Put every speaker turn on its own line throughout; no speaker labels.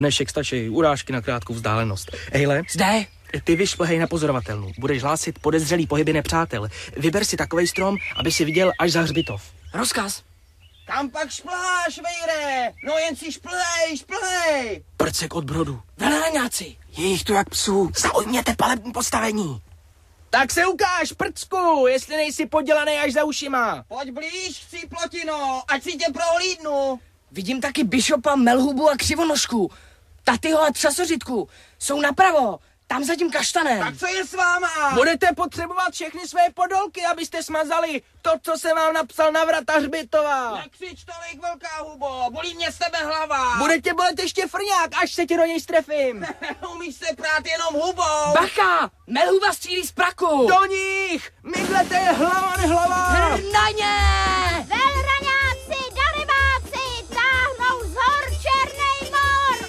Dnešek stačí urážky na krátkou vzdálenost. Ejle,
Zde.
ty vyšplhej na pozorovatelnu. Budeš hlásit podezřelý pohyby nepřátel. Vyber si takovej strom, aby si viděl až za hřbitov.
Rozkaz.
Kam pak šplháš, vejre? No jen si šplhej.
Prcek od brodu.
Velraňáci.
Je jich tu jak psů. Zaujměte palební postavení.
Tak se ukáž, prcku, jestli nejsi podělaný až za ušima. Pojď blíž, chci plotino, ať si tě prohlídnu.
Vidím taky Bishopa, Melhubu a Křivonožku. Tatyho a Třasořitku. Jsou napravo. Tam za tím kaštanem.
Tak co je s váma? Budete potřebovat všechny své podolky, abyste smazali to, co jsem vám napsal na vrata hřbitova. Nekřič tolik, velká hubo, bolí mě z tebe hlava. Budete bolet ještě frňák, až se ti do něj strefím. Umíš se prát jenom hubou.
Bacha! Melhuba střílí z praku.
Do nich! Myglete je hlava nehlava.
Na ně!
Velraňáci, dalibáci, táhnou z hor Černej mor.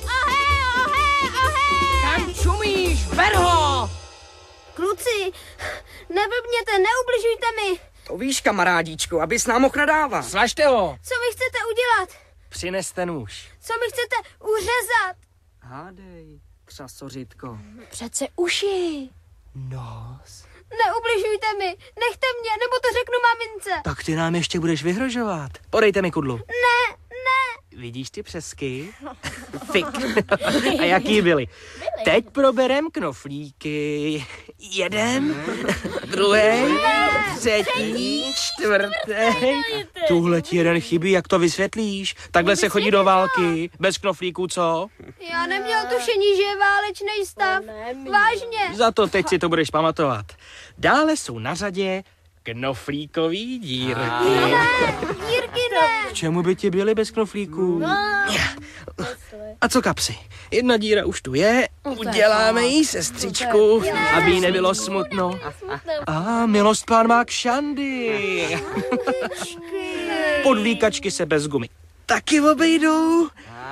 Ohe.
Tam čumíš, ber ho!
Kluci, neblbněte, neubližujte mi.
To víš, kamarádíčku, abys nám mohl nadávat.
Slažte ho.
Co mi chcete udělat?
Přineste nůž.
Co mi chcete uřezat?
Hádej, Třasořitko.
Přece uši.
Nos.
Neubližujte mi, nechte mě, nebo to řeknu mamince.
Tak ty nám ještě budeš vyhrožovat. Podejte mi kudlu.
Ne.
Vidíš ty přesky? Fik. A jaký byly? Teď proberem knoflíky. Jeden, druhý, třetí, čtvrtý. Tuhle ti jeden chybí, jak to vysvětlíš? Takhle se chodí do války, bez knoflíků, co?
Já neměl tušení, že je válečný stav. Vážně.
Za to teď si to budeš pamatovat. Dále jsou na řadě knoflíkový dírky.
Dírky ne.
K čemu by ti byly bez knoflíků? A co kapsy? Jedna díra už tu je, uděláme jí sestřičku, aby jí nebylo smutno. A milostván má kšandy. Podvlíkačky se bez gumy taky obejdou.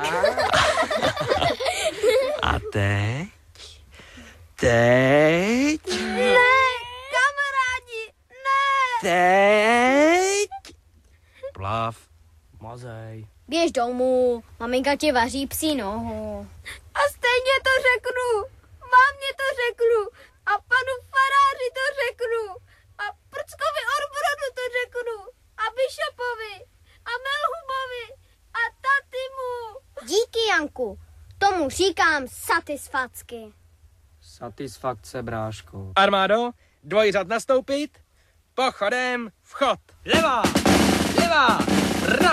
A teď?
Kamarádi, ne.
Teď? Plav, mazej.
Běž domů, maminka ti vaří psí nohu. A stejně to řeknu. Mámě to řeknu. A panu faráři to řeknu. A prckovi od brodu to řeknu. A Bishopovi. A Melhubovi. A tatimu. Díky, Janku. Tomu říkám satisfacky.
Satisfakce, bráško.
Armádo, dvojřad nastoupit, pochodem vchod. Levá, levá,